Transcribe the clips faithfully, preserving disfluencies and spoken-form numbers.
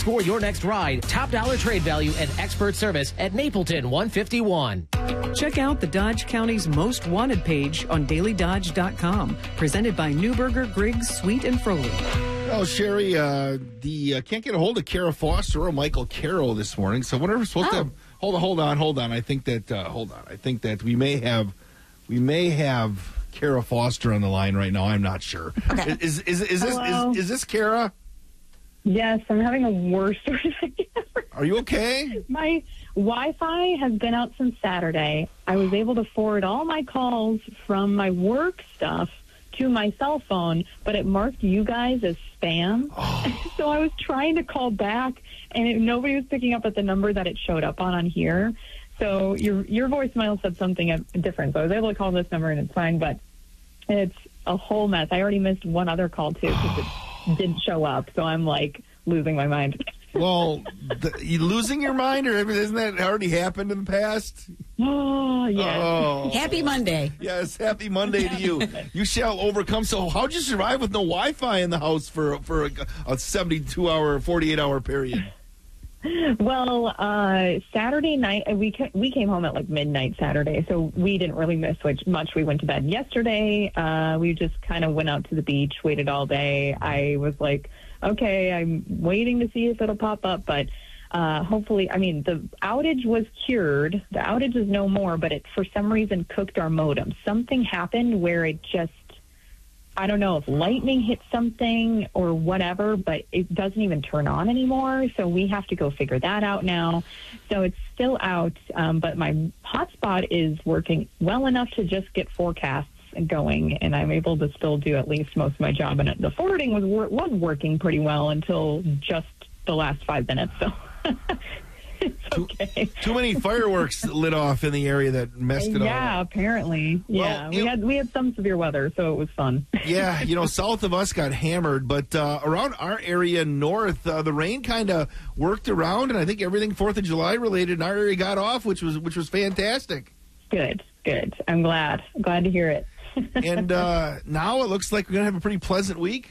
Score your next ride, top dollar trade value, and expert service at Napleton one fifty-one. Check out the Dodge County's Most Wanted page on daily dodge dot com. Presented by Newberger, Griggs, Sweet, and Froley. Well, Sherry, uh, the uh, can't get a hold of Kara Foster or Michael Carroll this morning. So whatever we're supposed Oh. to have, hold on, hold on, hold on. I think that uh, hold on. I think that we may have we may have Kara Foster on the line right now. I'm not sure. Okay. Is is is, is this Hello? is, is this Kara? Yes, I'm having a worse story ever. Are you okay? My Wi-Fi has been out since Saturday. I was able to forward all my calls from my work stuff to my cell phone, but it marked you guys as spam. Oh. So I was trying to call back, and it, nobody was picking up at the number that it showed up on on here. So your your voicemail said something different. So I was able to call this number, and it's fine, but it's a whole mess. I already missed one other call, too, because it didn't show up. So I'm, like, losing my mind. Well, the, you losing your mind, or isn't that already happened in the past? Oh, yeah. Oh. Happy Monday. Yes, happy Monday to you. You shall overcome. So how'd you survive with no Wi-Fi in the house for for a, a seventy-two hour, forty-eight hour period? Well, uh, Saturday night, uh, we ca- we came home at like midnight Saturday, so we didn't really miss which, much. We went to bed yesterday. Uh, we just kind of went out to the beach, waited all day. I was like, okay, I'm waiting to see if it'll pop up, but uh, hopefully, I mean, the outage was cured. The outage is no more, but it, for some reason, cooked our modem. Something happened where it just, I don't know if lightning hit something or whatever, but it doesn't even turn on anymore. So we have to go figure that out now. So it's still out, um, but my hotspot is working well enough to just get forecasts going, and I'm able to still do at least most of my job. And the forwarding was wor- was working pretty well until just the last five minutes. So it's okay. Too, too many fireworks lit off in the area that messed it all Yeah, up. apparently. Well, yeah, we you- had we had some severe weather, so it was fun. Yeah, you know, south of us got hammered, but uh, around our area north, uh, the rain kind of worked around, and I think everything Fourth of July related in our area got off, which was which was fantastic. Good, good. I'm glad. Glad to hear it. And uh, now it looks like we're gonna have a pretty pleasant week.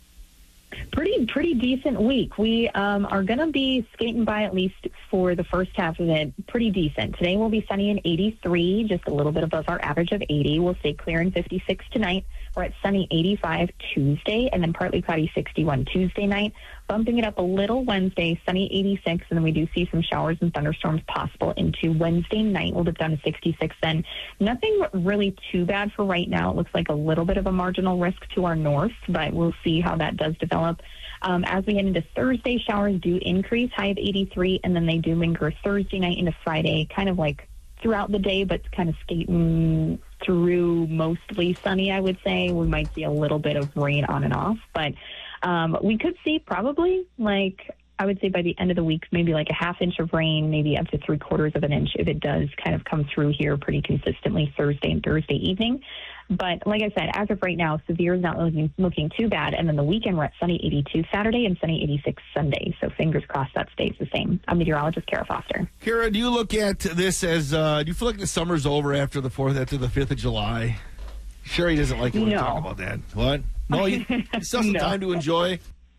Pretty, pretty decent week. We um, are going to be skating by, at least for the first half of it, pretty decent. Today will be sunny and eighty-three, just a little bit above our average of eighty. We'll stay clear and fifty-six tonight. We're at sunny eighty-five Tuesday, and then partly cloudy sixty-one Tuesday night. Bumping it up a little Wednesday, sunny eighty-six, and then we do see some showers and thunderstorms possible into Wednesday night. We'll dip down to sixty-six then. Nothing really too bad for right now. It looks like a little bit of a marginal risk to our north, but we'll see how that does develop. Um, as we get into Thursday, showers do increase, high of eighty-three, and then they do linger Thursday night into Friday, kind of like throughout the day, but kind of skating through mostly sunny, I would say. We might see a little bit of rain on and off, but um, we could see probably like, I would say by the end of the week, maybe like a half inch of rain, maybe up to three quarters of an inch if it does kind of come through here pretty consistently Thursday and Thursday evening. But like I said, as of right now, severe is not looking, looking too bad. And then the weekend, we're at sunny eighty-two Saturday and sunny eighty-six Sunday. So fingers crossed that stays the same. I'm meteorologist Kara Foster. Kara, do you look at this as, uh, do you feel like the summer's over after the fourth, after the fifth of July? Sherry doesn't like it when we No. talk about that. What? No, you, you still have some No. time to enjoy?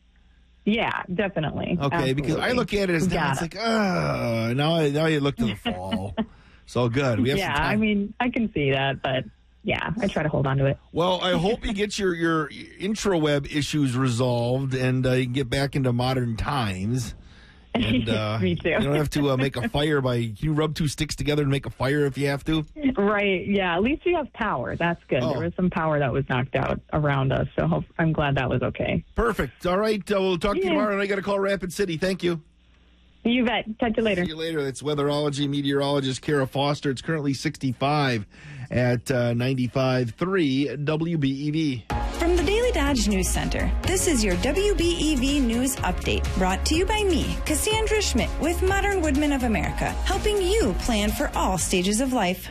Yeah, definitely. Okay, because I Absolutely. look at it as now, Got it's it. like, uh, now, I- now you look to the fall. So good. We have Yeah, some time. I mean, I can see that, but yeah, I try to hold on to it. Well, I hope you get your, your intraweb issues resolved and uh, you can get back into modern times. And uh, Me too. You don't have to uh, make a fire by, you rub two sticks together and make a fire if you have to. Right, yeah, at least we have power. That's good. Oh. There was some power that was knocked out around us, so hope, I'm glad that was okay. Perfect. All right. Uh, we'll talk to you Yeah. tomorrow, and I got to call Rapid City. Thank you. You bet. Talk to you later. See you later. That's weatherology meteorologist Kara Foster. It's currently sixty-five at uh, ninety-five point three W B E V. From the Daily Dodge News Center, this is your W B E V News Update, brought to you by me, Cassandra Schmidt, with Modern Woodmen of America, helping you plan for all stages of life.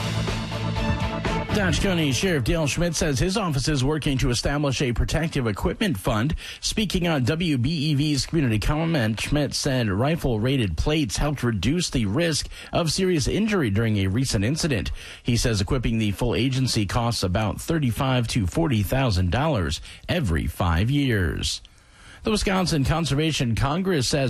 Dodge County Sheriff Dale Schmidt says his office is working to establish a protective equipment fund. Speaking on W B E V's community comment, Schmidt said rifle-rated plates helped reduce the risk of serious injury during a recent incident. He says equipping the full agency costs about thirty-five thousand to forty thousand dollars every five years. The Wisconsin Conservation Congress says